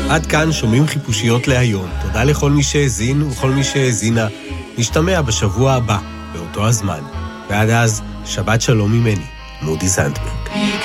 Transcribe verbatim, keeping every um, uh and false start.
עד כאן שומעים חיפושיות להיום. תודה לכל מי שהזין וכל מי שהזינה. נשתמע בשבוע הבא, באותו הזמן. ועד אז, שבת שלום ממני, מודי זנדברג.